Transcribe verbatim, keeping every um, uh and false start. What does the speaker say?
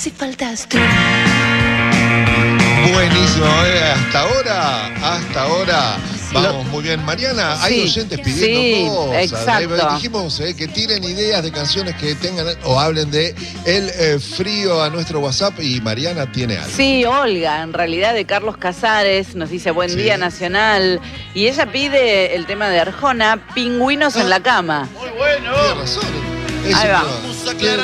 si faltas tú. Buenísimo, ¿eh? Hasta ahora, hasta ahora. Vamos muy bien. Mariana, hay Sí, oyentes pidiendo sí, cosas. exacto. Dijimos eh, que tiren ideas de canciones que tengan o hablen de el eh, frío a nuestro WhatsApp y Mariana tiene algo. Sí, Olga, en realidad de Carlos Casares, nos dice buen Sí. día nacional. Y ella pide el tema de Arjona, Pingüinos Ah. en la cama. Muy bueno. Tiene razón. Es Ahí un va. tema. Vamos a Tiene-